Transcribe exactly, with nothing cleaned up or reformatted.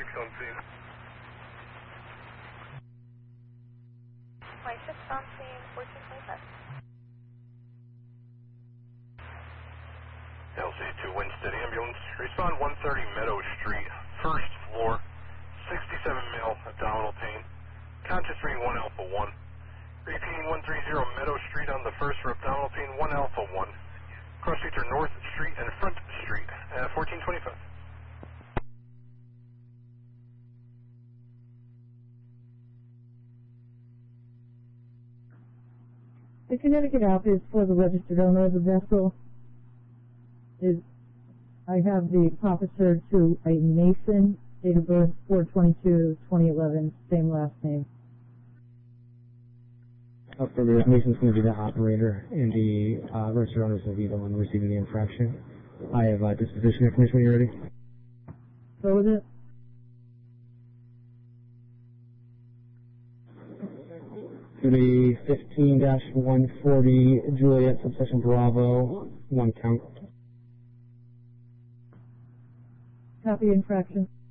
six on scene. twenty-six on scene, fourteen twenty-five. L C two Wind Steady Ambulance. Respond one thirty Meadow Street, first floor, sixty-seven male, abdominal pain. Conscious reading one Alpha one. Repeating one thirty Meadow Street on the first for abdominal pain, one Alpha one. Cross streets are North Street and Front Street, uh, fourteen twenty-five. The Connecticut app is for the registered owner of the vessel. Is I have the officer to a Mason, date of birth four twenty-two twenty eleven, same last name. Affirmative. Mason's going to be the operator, and the uh, registered owner will be the one receiving the infraction. I have uh, disposition information when you're ready. Go with it. To the fifteen dash one forty Juliet, subsection Bravo, one count. Copy infraction.